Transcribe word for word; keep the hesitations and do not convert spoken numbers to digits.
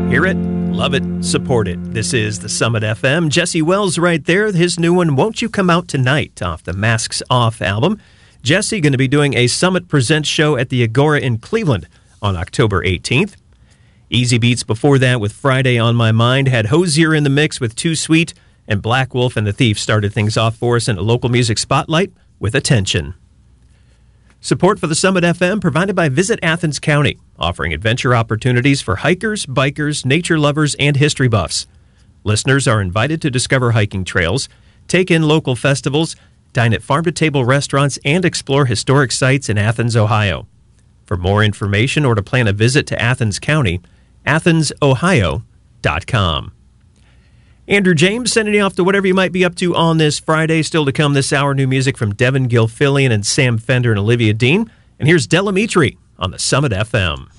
Hear it, love it, support it. This is the Summit F M. Jesse Wells right there. His new one, Won't You Come Out Tonight, off the Masks Off album. Jesse going to be doing a Summit Presents show at the Agora in Cleveland on October eighteenth. Easy Beats before that with Friday on My Mind. Had Hosier in the mix with Too Sweet. And Black Wolf and the Thief started things off for us in a local music spotlight with Attention. Support for the Summit F M provided by Visit Athens County, offering adventure opportunities for hikers, bikers, nature lovers, and history buffs. Listeners are invited to discover hiking trails, take in local festivals, dine at farm-to-table restaurants, and explore historic sites in Athens, Ohio. For more information or to plan a visit to Athens County, athens ohio dot com. Andrew James sending you off to whatever you might be up to on this Friday. Still to come this hour, new music from Devin Gilfillian and Sam Fender and Olivia Dean. And here's Delamitri on the Summit F M.